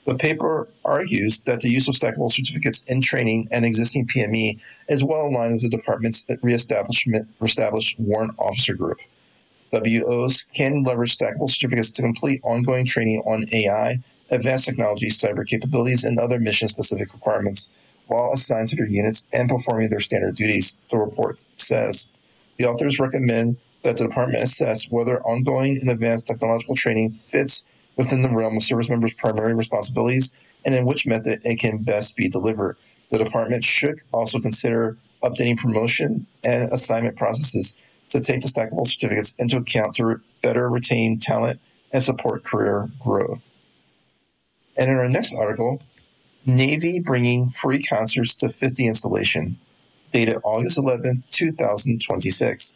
The paper argues that the use of stackable certificates in training and existing PME is well aligned with the department's reestablished warrant officer group. WOs can leverage stackable certificates to complete ongoing training on AI, advanced technology, cyber capabilities, and other mission-specific requirements while assigned to their units and performing their standard duties, the report says. The authors recommend that the department assess whether ongoing and advanced technological training fits within the realm of service members' primary responsibilities and in which method it can best be delivered. The department should also consider updating promotion and assignment processes to take the stackable certificates into account to better retain talent and support career growth. And in our next article, Navy bringing free concerts to 50 installation, dated August 11, 2026.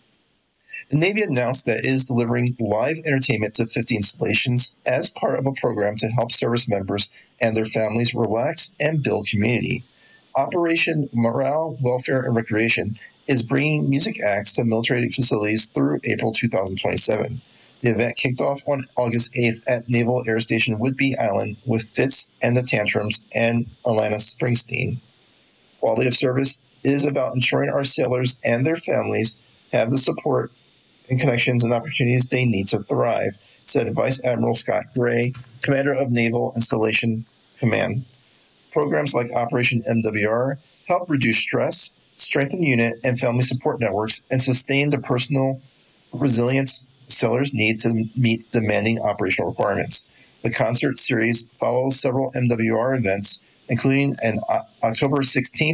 The Navy announced that it is delivering live entertainment to 50 installations as part of a program to help service members and their families relax and build community. Operation Morale, Welfare, and Recreation is bringing music acts to military facilities through April 2027. The event kicked off on August 8th at Naval Air Station Whidbey Island with Fitz and the Tantrums and Alana Springsteen. Quality of service is about ensuring our sailors and their families have the support and connections and opportunities they need to thrive, said Vice Admiral Scott Gray, Commander of Naval Installation Command. Programs like Operation MWR help reduce stress, strengthen unit and family support networks, and sustain the personal resilience sailors need to meet demanding operational requirements. The concert series follows several MWR events, including an October 16,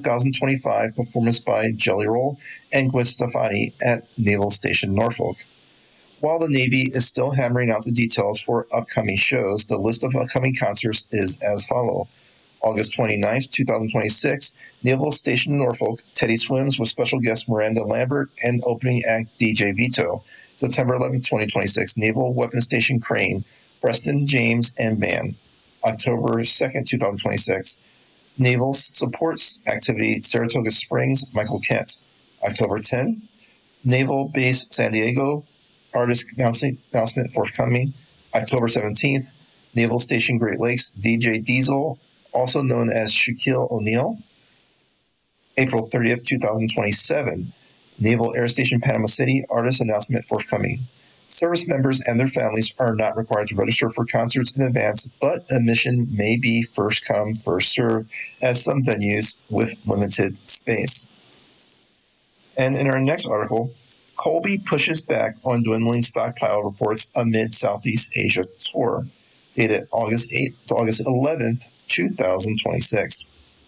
2025 performance by Jelly Roll and Gwen Stefani at Naval Station Norfolk. While the Navy is still hammering out the details for upcoming shows, the list of upcoming concerts is as follows. August 29, 2026, Naval Station Norfolk, Teddy Swims with special guest Miranda Lambert and opening act DJ Vito. September 11, 2026, Naval Weapons Station Crane, Preston James and Band. October 2nd, 2026, Naval Supports Activity, Saratoga Springs, Michael Kent. October 10, Naval Base San Diego, artist announcement forthcoming. October 17th, Naval Station Great Lakes, DJ Diesel, also known as Shaquille O'Neal. April 30th, 2027, Naval Air Station Panama City, artist announcement forthcoming. Service members and their families are not required to register for concerts in advance, but admission may be first come, first served, as some venues with limited space. And in our next article, Colby pushes back on dwindling stockpile reports amid Southeast Asia tour, dated August 8th to August 11th, 2026.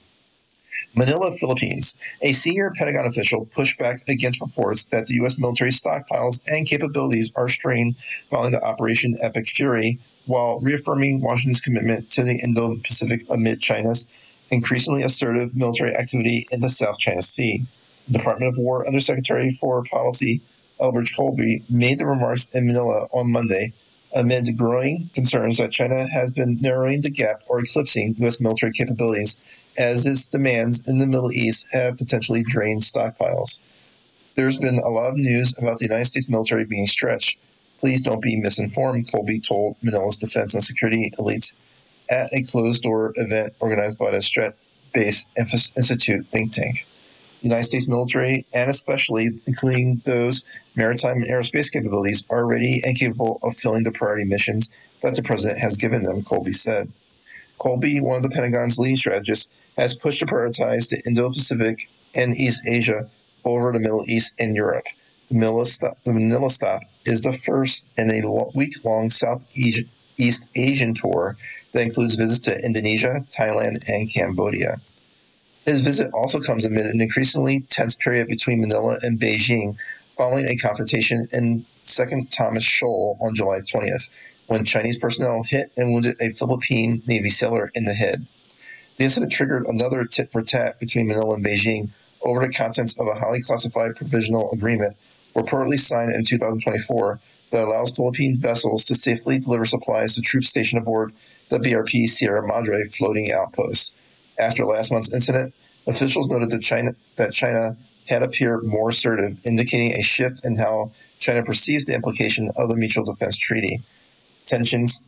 Manila, Philippines. A senior Pentagon official pushed back against reports that the U.S. military stockpiles and capabilities are strained following the Operation Epic Fury, while reaffirming Washington's commitment to the Indo-Pacific amid China's increasingly assertive military activity in the South China Sea. The Department of War Undersecretary for Policy Elbridge Colby made the remarks in Manila on Monday amid growing concerns that China has been narrowing the gap or eclipsing U.S. military capabilities as its demands in the Middle East have potentially drained stockpiles. There's been a lot of news about the United States military being stretched. Please don't be misinformed, Colby told Manila's defense and security elites at a closed-door event organized by the Strat-based Institute think tank. The United States military, and especially including those maritime and aerospace capabilities, are ready and capable of filling the priority missions that the president has given them, Colby said. Colby, one of the Pentagon's leading strategists, has pushed to prioritize the Indo-Pacific and East Asia over the Middle East and Europe. The Manila stop is the first in a week-long Southeast Asian tour that includes visits to Indonesia, Thailand, and Cambodia. His visit also comes amid an increasingly tense period between Manila and Beijing following a confrontation in 2nd Thomas Shoal on July 20th, when Chinese personnel hit and wounded a Philippine Navy sailor in the head. The incident triggered another tit-for-tat between Manila and Beijing over the contents of a highly classified provisional agreement reportedly signed in 2024 that allows Philippine vessels to safely deliver supplies to troops stationed aboard the BRP Sierra Madre floating outpost. After last month's incident, officials noted that China had appeared more assertive, indicating a shift in how China perceives the implication of the Mutual Defense Treaty. Tensions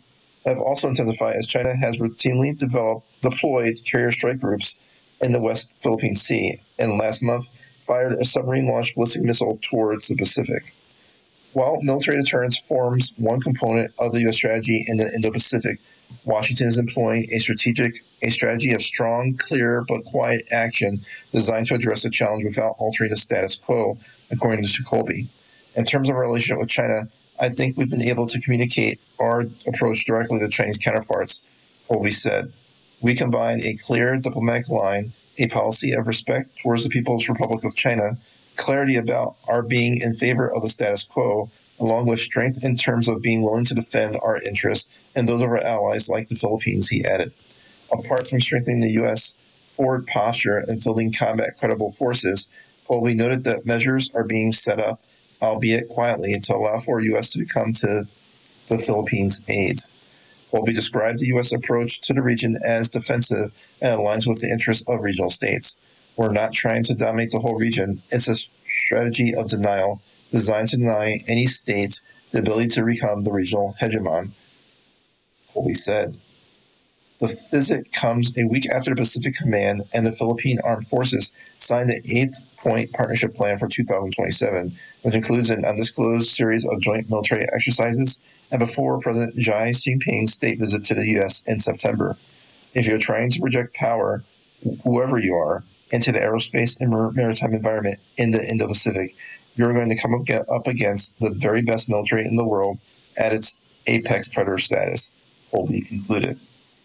have also intensified as China has routinely deployed carrier strike groups in the West Philippine Sea, and last month fired a submarine-launched ballistic missile towards the Pacific. While military deterrence forms one component of the U.S. strategy in the Indo-Pacific, Washington is employing a strategy of strong, clear, but quiet action designed to address the challenge without altering the status quo, according to Colby. In terms of our relationship with China, I think we've been able to communicate our approach directly to Chinese counterparts, Colby said. We combine a clear diplomatic line, a policy of respect towards the People's Republic of China, clarity about our being in favor of the status quo, along with strength in terms of being willing to defend our interests and those of our allies like the Philippines, he added. Apart from strengthening the U.S. forward posture and fielding combat credible forces, Colby noted that measures are being set up, albeit quietly, to allow for U.S. to come to the Philippines' aid. Colby described the U.S. approach to the region as defensive and aligns with the interests of regional states. We're not trying to dominate the whole region. It's a strategy of denial designed to deny any state the ability to become the regional hegemon, Colby said. The visit comes a week after the Pacific Command and the Philippine Armed Forces signed the 8-point partnership plan for 2027, which includes an undisclosed series of joint military exercises, and before President Xi Jinping's state visit to the U.S. in September. If you're trying to project power, whoever you are, into the aerospace and maritime environment in the Indo-Pacific, you're going to come up against the very best military in the world at its apex predator status, Colby concluded.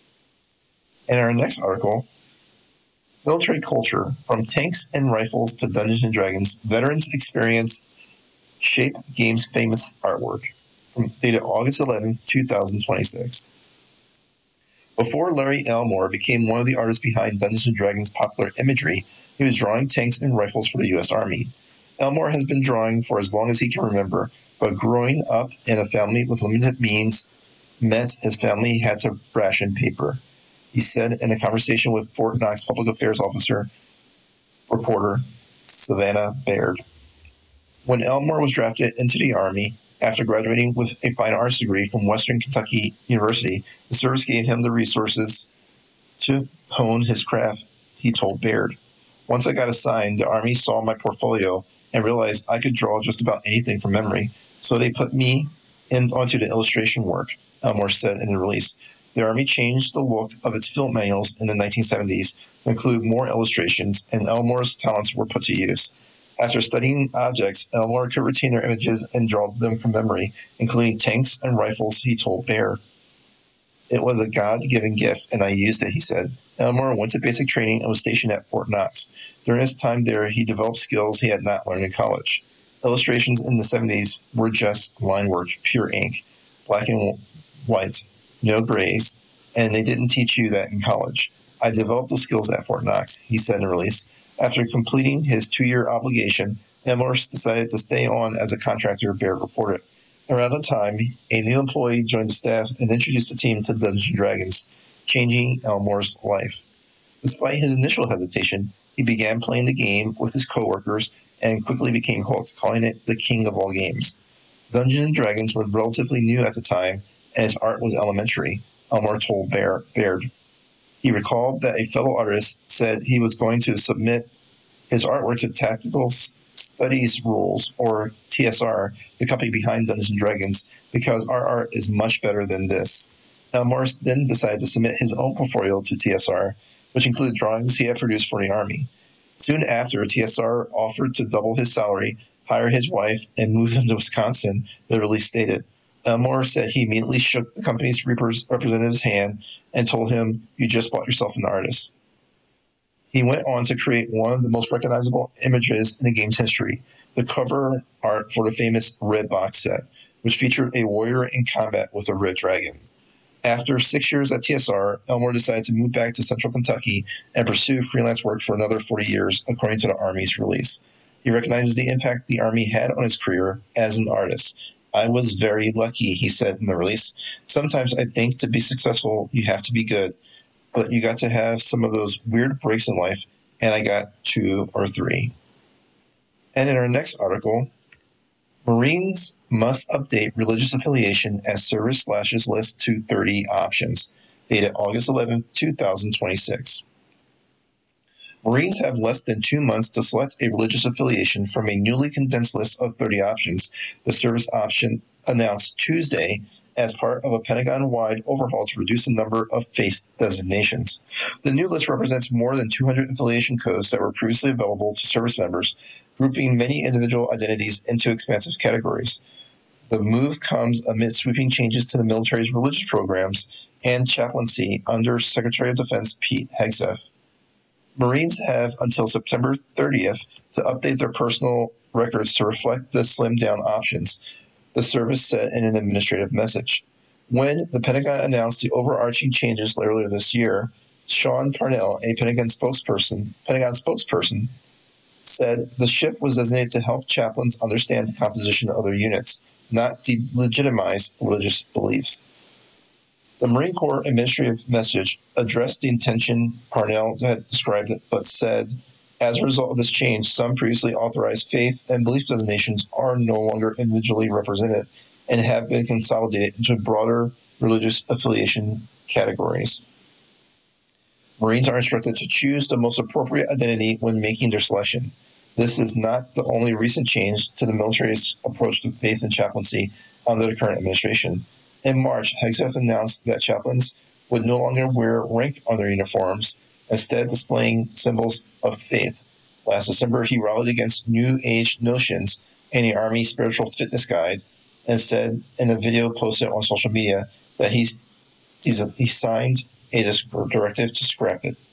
In our next article, military culture, from tanks and rifles to Dungeons & Dragons, veterans experience shape game's famous artwork, from dated August 11, 2026. Before Larry Elmore became one of the artists behind Dungeons & Dragons' popular imagery, he was drawing tanks and rifles for the U.S. Army. Elmore has been drawing for as long as he can remember, but growing up in a family with limited means meant his family had to ration paper. He said in a conversation with Fort Knox Public Affairs Officer reporter Savannah Baird. When Elmore was drafted into the Army, after graduating with a fine arts degree from Western Kentucky University, the service gave him the resources to hone his craft, he told Baird. Once I got assigned, the Army saw my portfolio and realized I could draw just about anything from memory, so they put me onto the illustration work, Elmore said in a release. The Army changed the look of its field manuals in the 1970s to include more illustrations, and Elmore's talents were put to use. After studying objects, Elmore could retain their images and draw them from memory, including tanks and rifles, he told Baird. It was a God-given gift, and I used it, he said. Elmore went to basic training and was stationed at Fort Knox. During his time there, he developed skills he had not learned in college. Illustrations in the 70s were just line work, pure ink, black and white, no grays, and they didn't teach you that in college. I developed those skills at Fort Knox, he said in a release. After completing his 2-year obligation, Elmore decided to stay on as a contractor, Baird reported. Around the time, a new employee joined the staff and introduced the team to Dungeons & Dragons, changing Elmore's life. Despite his initial hesitation, he began playing the game with his coworkers and quickly became hooked, calling it the king of all games. Dungeons & Dragons were relatively new at the time, and his art was elementary, Elmore told Baird. He recalled that a fellow artist said he was going to submit his artwork to Tactical Studies Rules, or TSR, the company behind Dungeons & Dragons, because our art is much better than this. Elmore then decided to submit his own portfolio to TSR, which included drawings he had produced for the Army. Soon after, TSR offered to double his salary, hire his wife, and move him to Wisconsin, the release stated. Elmore said he immediately shook the company's representative's hand and told him, "You just bought yourself an artist." He went on to create one of the most recognizable images in the game's history, the cover art for the famous Red Box set, which featured a warrior in combat with a red dragon. After 6 years at TSR, Elmore decided to move back to Central Kentucky and pursue freelance work for another 40 years, according to the Army's release. He recognizes the impact the Army had on his career as an artist. I was very lucky, he said in the release. Sometimes I think to be successful, you have to be good, but you got to have some of those weird breaks in life, and I got 2 or 3. And in our next article, Marines must update religious affiliation as service slashes list to 30 options. Dated August 11, 2026. Marines have less than 2 months to select a religious affiliation from a newly condensed list of 30 options, the service option announced Tuesday as part of a Pentagon-wide overhaul to reduce the number of faith designations. The new list represents more than 200 affiliation codes that were previously available to service members, grouping many individual identities into expansive categories. The move comes amid sweeping changes to the military's religious programs and chaplaincy under Secretary of Defense Pete Hegseth. Marines have until September 30th to update their personal records to reflect the slimmed-down options, the service said in an administrative message. When the Pentagon announced the overarching changes earlier this year, Sean Parnell, a Pentagon spokesperson, said the shift was designated to help chaplains understand the composition of their units, not delegitimize religious beliefs. The Marine Corps administrative message addressed the intention Parnell had described it, but said, as a result of this change, some previously authorized faith and belief designations are no longer individually represented and have been consolidated into broader religious affiliation categories. Marines are instructed to choose the most appropriate identity when making their selection. This is not the only recent change to the military's approach to faith and chaplaincy under the current administration. In March, Hegseth announced that chaplains would no longer wear rank on their uniforms, instead displaying symbols of faith. Last December, he rallied against New Age notions and the Army Spiritual Fitness Guide and said in a video posted on social media that he signed a directive to scrap it.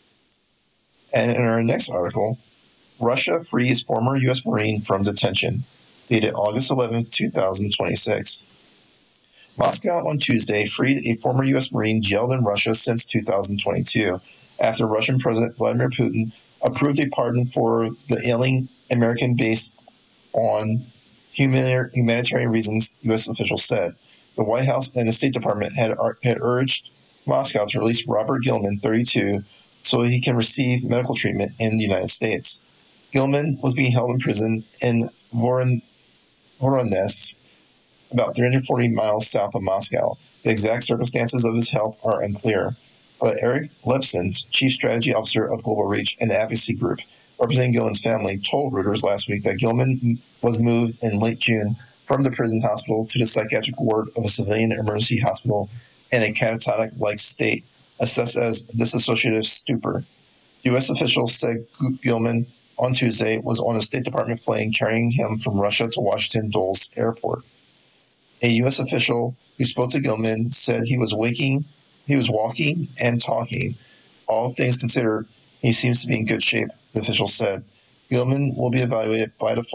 And in our next article, Russia frees former U.S. Marine from detention, dated August 11, 2026. Moscow on Tuesday freed a former U.S. Marine jailed in Russia since 2022 after Russian President Vladimir Putin approved a pardon for the ailing American based on humanitarian reasons, U.S. officials said. The White House and the State Department had urged Moscow to release Robert Gilman, 32, so he can receive medical treatment in the United States. Gilman was being held in prison in Voronezh, about 340 miles south of Moscow. The exact circumstances of his health are unclear, but Eric Lepson, Chief Strategy Officer of Global Reach, an advocacy group representing Gilman's family, told Reuters last week that Gilman was moved in late June from the prison hospital to the psychiatric ward of a civilian emergency hospital in a catatonic-like state, assessed as dissociative stupor. U.S. officials said Gilman on Tuesday was on a State Department plane carrying him from Russia to Washington Dulles Airport. A U.S. official who spoke to Gilman said he was walking and talking. All things considered, he seems to be in good shape, the official said. Gilman will be evaluated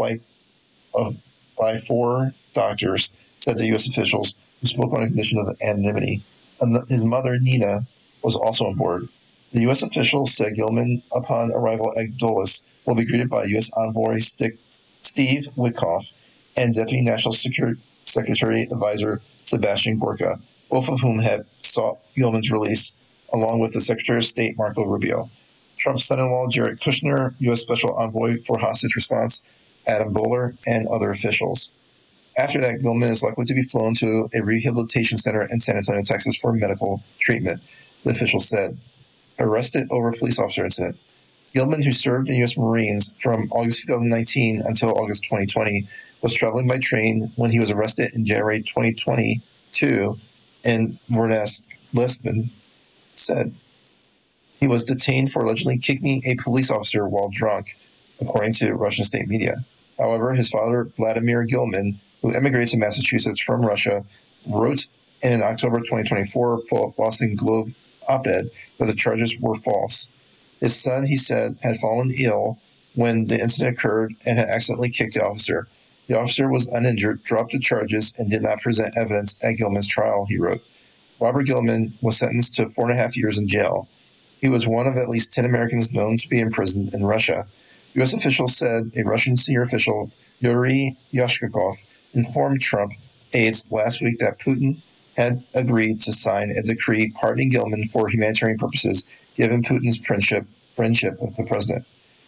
by 4 doctors, said the U.S. officials, who spoke on a condition of anonymity. His mother, Nina, was also on board. The U.S. officials said Gilman, upon arrival at Dulles, will be greeted by U.S. Envoy Steve Witkoff and Deputy National Secretary Advisor Sebastian Gorka, both of whom had sought Gilman's release, along with the Secretary of State Marco Rubio. Trump's son-in-law Jared Kushner, U.S. Special Envoy for Hostage Response Adam Boehler, and other officials. After that, Gilman is likely to be flown to a rehabilitation center in San Antonio, Texas for medical treatment, the official said. Arrested over a police officer incident. Gilman, who served in U.S. Marines from August 2019 until August 2020, was traveling by train when he was arrested in January 2022 in Voronezh, Lisbon, said. He was detained for allegedly kicking a police officer while drunk, according to Russian state media. However, his father, Vladimir Gilman, who immigrated to Massachusetts from Russia, wrote in an October 2024 Boston Globe op-ed that the charges were false. His son, he said, had fallen ill when the incident occurred and had accidentally kicked the officer. The officer was uninjured, dropped the charges, and did not present evidence at Gilman's trial, he wrote. Robert Gilman was sentenced to 4.5 years in jail. He was one of at least 10 Americans known to be imprisoned in Russia. U.S. officials said a Russian senior official, Yuri Yashkakov, informed Trump aides last week that Putin had agreed to sign a decree pardoning Gilman for humanitarian purposes, given Putin's friendship with the president.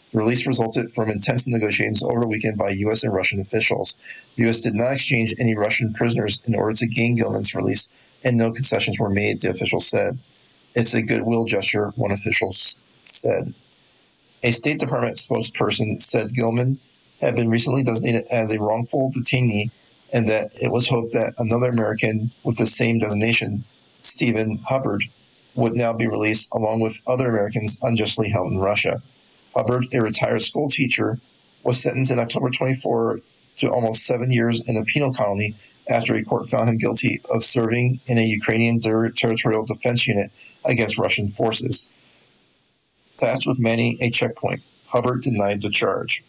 The release resulted from intense negotiations over the weekend by U.S. and Russian officials. The U.S. did not exchange any Russian prisoners in order to gain Gilman's release, and no concessions were made, the official said. It's a goodwill gesture, one official said. A State Department spokesperson said Gilman had been recently designated as a wrongful detainee and that it was hoped that another American with the same designation, Stephen Hubbard, would now be released along with other Americans unjustly held in Russia. Hubbard, a retired school teacher, was sentenced in October 24 to almost 7 years in a penal colony after a court found him guilty of serving in a Ukrainian territorial defense unit against Russian forces. Tasked with manning a checkpoint, Hubbard denied the charge.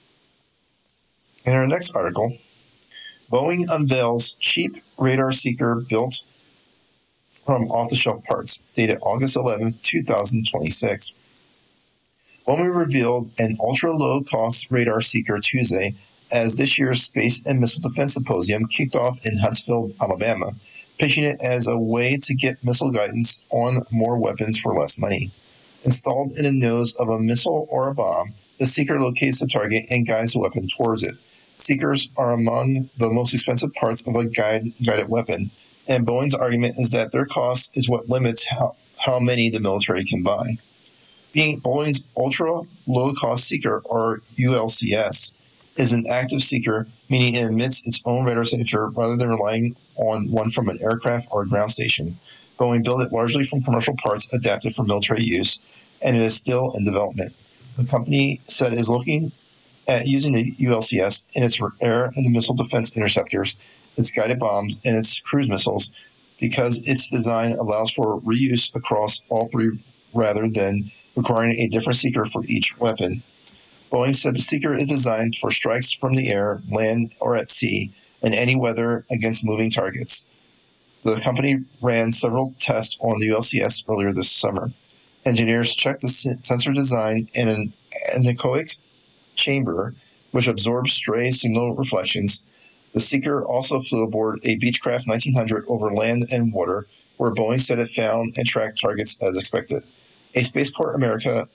In our next article, Boeing unveils cheap radar seeker built from off-the-shelf parts, dated August 11, 2026. Boeing revealed an ultra-low-cost radar seeker Tuesday as this year's Space and Missile Defense Symposium kicked off in Huntsville, Alabama, pitching it as a way to get missile guidance on more weapons for less money. Installed in the nose of a missile or a bomb, the seeker locates the target and guides the weapon towards it. Seekers are among the most expensive parts of a guided weapon, and Boeing's argument is that their cost is what limits how many the military can buy. Being Boeing's ultra-low-cost seeker, or ULCS, is an active seeker, meaning it emits its own radar signature rather than relying on one from an aircraft or a ground station. Boeing built it largely from commercial parts adapted for military use, and it is still in development. The company said it is looking at using the ULCS in its air and missile defense interceptors, its guided bombs, and its cruise missiles because its design allows for reuse across all three rather than requiring a different seeker for each weapon. Boeing said the seeker is designed for strikes from the air, land, or at sea, in any weather against moving targets. The company ran several tests on the ULCS earlier this summer. Engineers checked the sensor design in an anechoic chamber, which absorbs stray signal reflections. The seeker also flew aboard a Beechcraft 1900 over land and water, where Boeing said it found and tracked targets as expected. At Spaceport America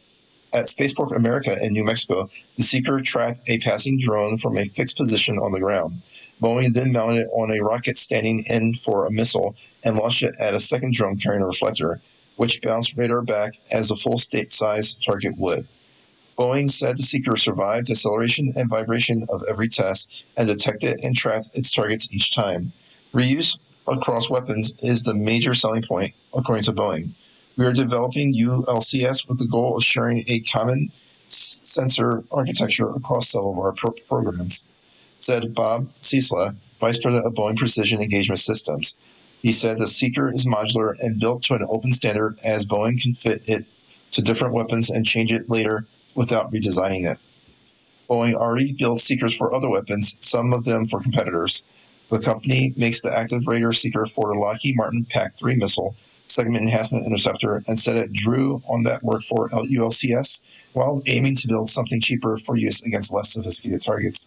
in New Mexico, the seeker tracked a passing drone from a fixed position on the ground. Boeing then mounted it on a rocket standing in for a missile and launched it at a second drone carrying a reflector, which bounced radar back as the full state-size target would. Boeing said the seeker survived acceleration and vibration of every test and detected and tracked its targets each time. Reuse across weapons is the major selling point, according to Boeing. We are developing ULCS with the goal of sharing a common sensor architecture across several of our programs, said Bob Ciesla, Vice President of Boeing Precision Engagement Systems. He said the seeker is modular and built to an open standard as Boeing can fit it to different weapons and change it later without redesigning it. Boeing already builds seekers for other weapons, some of them for competitors. The company makes the active radar seeker for the Lockheed Martin PAC-3 missile segment enhancement interceptor and said it drew on that work for ULCS while aiming to build something cheaper for use against less sophisticated targets.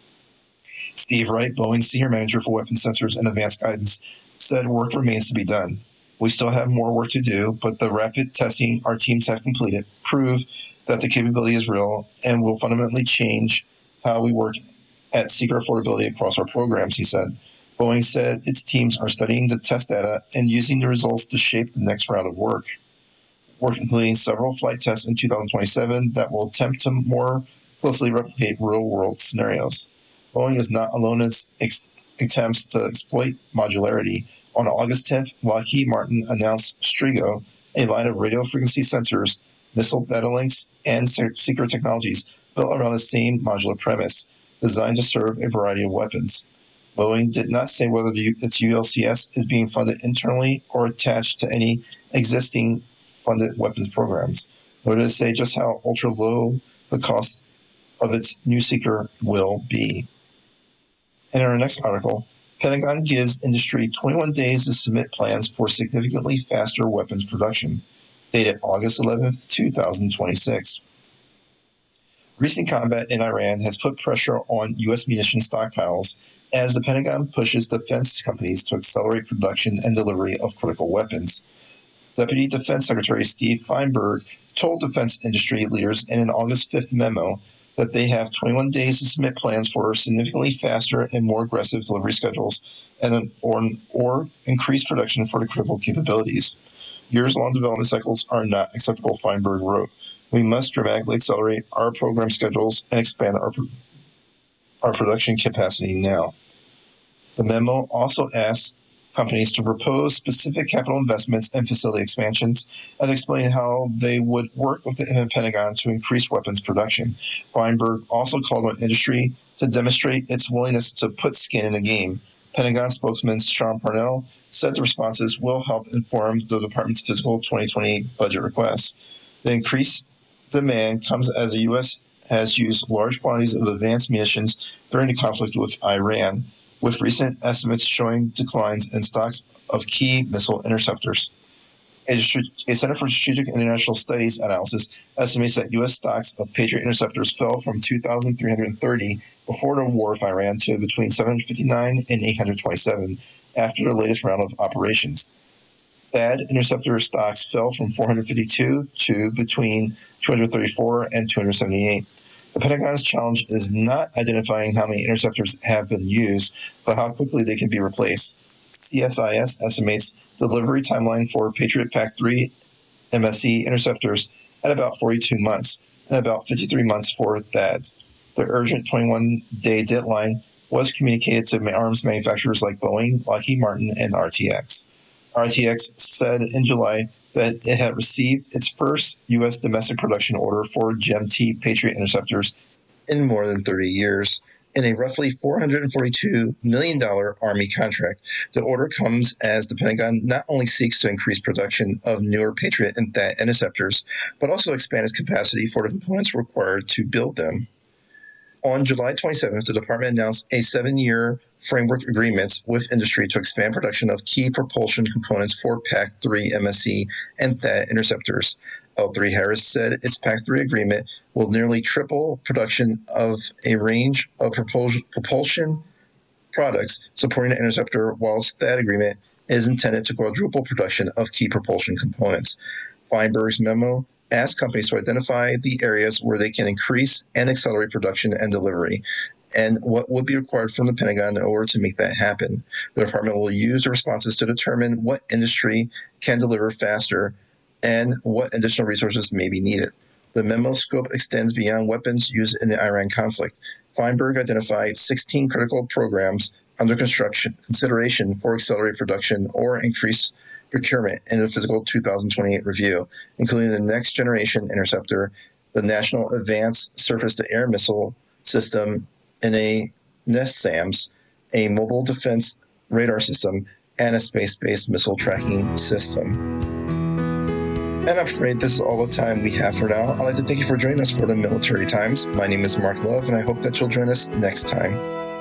Steve Wright, Boeing's senior manager for weapon sensors and advanced guidance, said work remains to be done. We still have more work to do, but the rapid testing our teams have completed prove that the capability is real and will fundamentally change how we work at seeker affordability across our programs, he said. Boeing said its teams are studying the test data and using the results to shape the next round of work including several flight tests in 2027 that will attempt to more closely replicate real-world scenarios. Boeing is not alone in its attempts to exploit modularity. On August 10th, Lockheed Martin announced Strigo, a line of radio frequency sensors, missile data links, and secret technologies built around the same modular premise, designed to serve a variety of weapons. Boeing did not say whether its ULCS is being funded internally or attached to any existing funded weapons programs, nor did it say just how ultra-low the cost of its new seeker will be. In our next article, Pentagon gives industry 21 days to submit plans for significantly faster weapons production, dated August 11, 2026. Recent combat in Iran has put pressure on U.S. munition stockpiles as the Pentagon pushes defense companies to accelerate production and delivery of critical weapons. Deputy Defense Secretary Steve Feinberg told defense industry leaders in an August 5th memo that they have 21 days to submit plans for significantly faster and more aggressive delivery schedules or increased production for the critical capabilities. Years-long development cycles are not acceptable, Feinberg wrote. We must dramatically accelerate our program schedules and expand our production capacity now. The memo also asked companies to propose specific capital investments and facility expansions and explain how they would work with the Pentagon to increase weapons production. Feinberg also called on industry to demonstrate its willingness to put skin in the game. Pentagon spokesman Sean Parnell said the responses will help inform the department's fiscal 2020 budget requests. The increased demand comes as the U.S. has used large quantities of advanced munitions during the conflict with Iran, with recent estimates showing declines in stocks of key missile interceptors. A Center for Strategic and International Studies analysis estimates that U.S. stocks of Patriot interceptors fell from 2,330 before the war with Iran to between 759 and 827 after the latest round of operations. THAAD interceptor stocks fell from 452 to between 234 and 278. The Pentagon's challenge is not identifying how many interceptors have been used, but how quickly they can be replaced. CSIS estimates the delivery timeline for Patriot PAC-3 MSE interceptors at about 42 months and about 53 months for THAAD. The urgent 21-day deadline was communicated to arms manufacturers like Boeing, Lockheed Martin, and RTX. RTX said in July that it had received its first U.S. domestic production order for GEM-T Patriot interceptors in more than 30 years. In a roughly $442 million Army contract, the order comes as the Pentagon not only seeks to increase production of newer Patriot and THAAD interceptors, but also expand its capacity for the components required to build them. On July 27th, the department announced a 7-year framework agreement with industry to expand production of key propulsion components for PAC-3 MSE and THAAD interceptors. L3Harris said its PAC-3 agreement will nearly triple production of a range of propulsion products supporting the interceptor, whilst THAAD agreement is intended to quadruple production of key propulsion components. Feinberg's memo asked companies to identify the areas where they can increase and accelerate production and delivery, and what would be required from the Pentagon in order to make that happen. The department will use the responses to determine what industry can deliver faster and what additional resources may be needed. The memo scope extends beyond weapons used in the Iran conflict. Feinberg identified 16 critical programs under consideration for accelerated production or increased procurement in the fiscal 2028 review, including the Next Generation Interceptor, the National Advanced Surface-to-Air Missile System, NASAMS, a mobile defense radar system, and a space-based missile tracking system. And I'm afraid this is all the time we have for now. I'd like to thank you for joining us for the Military Times. My name is Mark Love, and I hope that you'll join us next time.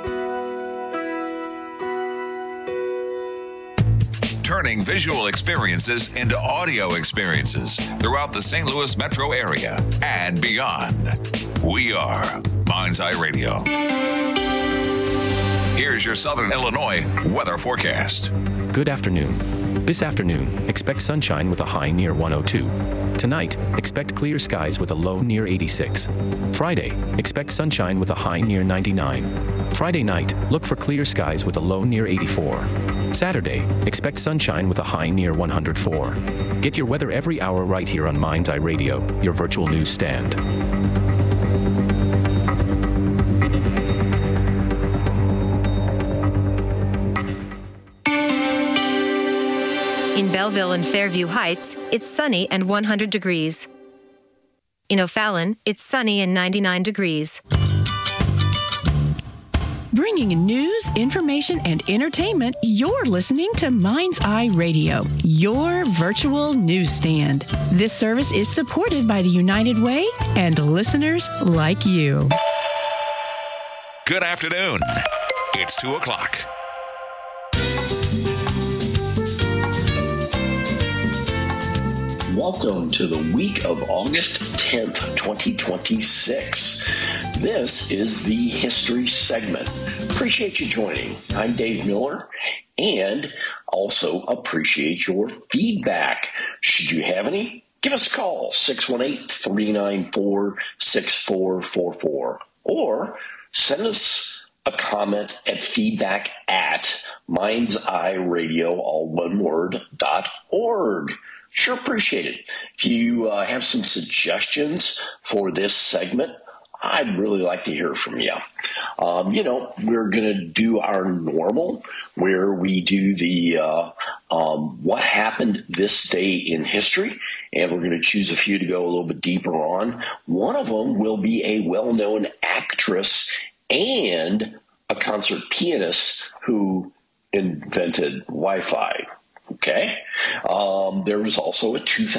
Turning visual experiences into audio experiences throughout the St. Louis metro area and beyond. We are Mind's Eye Radio. Here's your Southern Illinois weather forecast. Good afternoon. This afternoon, expect sunshine with a high near 102. Tonight, expect clear skies with a low near 86. Friday, expect sunshine with a high near 99. Friday night, look for clear skies with a low near 84. Saturday, expect sunshine with a high near 104. Get your weather every hour right here on Mind's Eye Radio, your virtual news stand. In Belleville and Fairview Heights, it's sunny and 100 degrees. In O'Fallon, it's sunny and 99 degrees. Bringing news, information, and entertainment, you're listening to Mind's Eye Radio, your virtual newsstand. This service is supported by the United Way and listeners like you. Good afternoon. It's 2 o'clock. Welcome to the week of August 10th, 2026. This is the History segment. Appreciate you joining. I'm Dave Miller, and also appreciate your feedback. Should you have any, Give us a call, 618-394-6444, or send us a comment at feedback@mindseyeradio, all one word, .org. Sure appreciate it. If you have some suggestions for this segment, I'd really like to hear from you. We're going to do our normal, where we do the what happened this day in history, and we're going to choose a few to go a little bit deeper on. One of them will be a well-known actress and a concert pianist who invented Wi-Fi. Okay. There was also a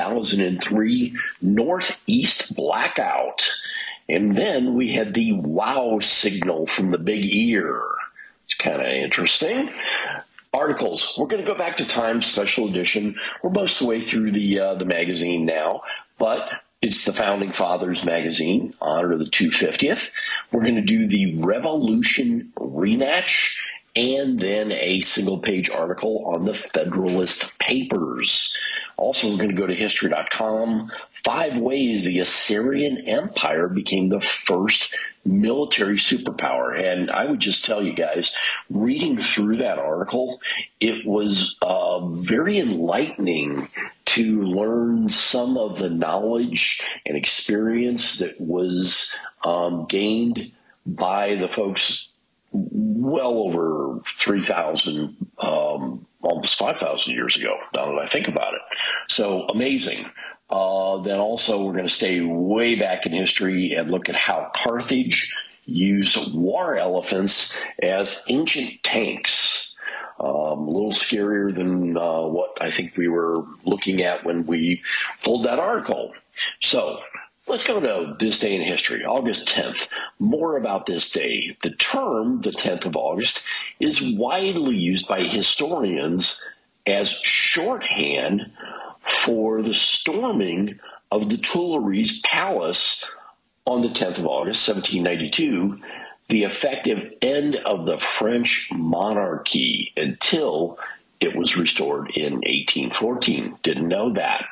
2003 Northeast blackout. And then we had the wow signal from the Big Ear. It's kind of interesting. Articles. We're going to go back to Time Special Edition. We're most of the way through the magazine now, but it's the Founding Fathers magazine, honor of the 250th. We're going to do the Revolution rematch, and then a single-page article on the Federalist Papers. Also, we're going to go to History.com, 5 ways the Assyrian Empire became the first military superpower. And I would just tell you guys, reading through that article, it was very enlightening to learn some of the knowledge and experience that was gained by the folks well over 3,000, almost 5,000 years ago, now that I think about it. So amazing. Then also we're going to stay way back in history and look at how Carthage used war elephants as ancient tanks. A little scarier than what I think we were looking at when we pulled that article. So let's go to this day in history, August 10th. More about this day. The term, the 10th of August, is widely used by historians as shorthand for the storming of the Tuileries Palace on the 10th of August, 1792, the effective end of the French monarchy until it was restored in 1814. Didn't know that.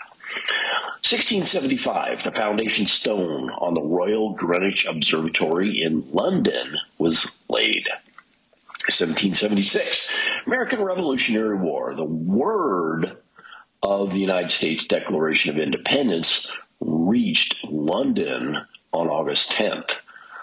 1675, the foundation stone on the Royal Greenwich Observatory in London was laid. 1776, American Revolutionary War. The word of the United States Declaration of Independence reached London on August 10th.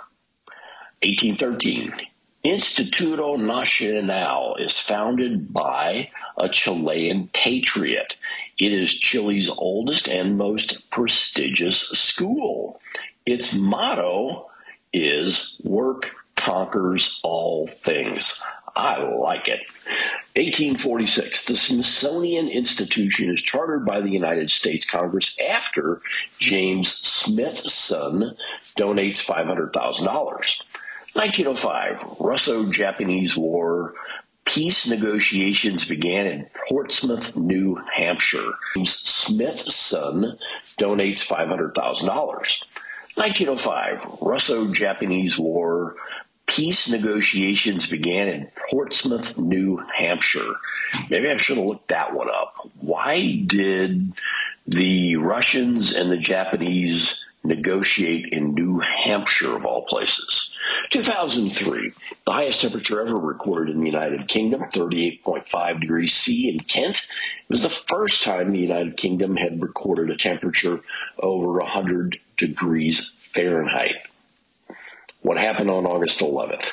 1813, Instituto Nacional is founded by a Chilean patriot. It is Chile's oldest and most prestigious school. Its motto is "Work conquers all things." I like it. 1846, the Smithsonian Institution is chartered by the United States Congress after James Smithson donates $500,000. 1905, Russo-Japanese War. Peace negotiations began in Portsmouth, New Hampshire. James Smithson donates $500,000. 1905, Russo-Japanese War. Peace negotiations began in Portsmouth, New Hampshire. Maybe I should have looked that one up. Why did the Russians and the Japanese negotiate in New Hampshire, of all places? 2003, the highest temperature ever recorded in the United Kingdom, 38.5 degrees C in Kent. It was the first time the United Kingdom had recorded a temperature over 100 degrees Fahrenheit. What happened on August 11th?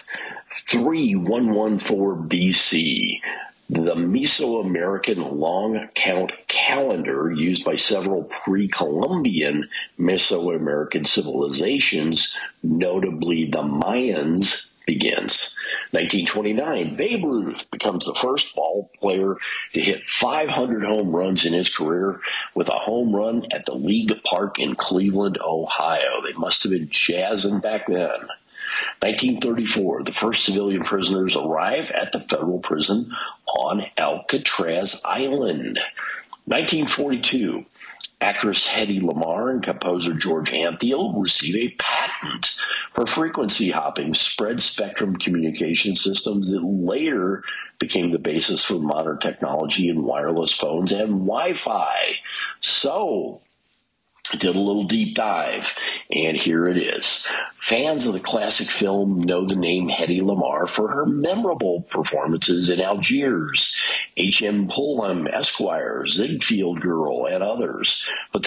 3114 BC, the Mesoamerican long count calendar used by several pre-Columbian Mesoamerican civilizations, notably the Mayans, begins. 1929, Babe Ruth becomes the first ball player to hit 500 home runs in his career with a home run at the League Park in Cleveland, Ohio. They must have been jazzing back then. 1934, the first civilian prisoners arrive at the federal prison on Alcatraz Island. 1942, actress Hedy Lamarr and composer George Antheil receive a patent for frequency hopping spread-spectrum communication systems that later became the basis for modern technology in wireless phones and Wi-Fi. So, did a little deep dive, and here it is. Fans of the classic film know the name Hedy Lamarr for her memorable performances in Algiers, H.M. Pullman, Esquire, Ziegfeld Girl, and others. But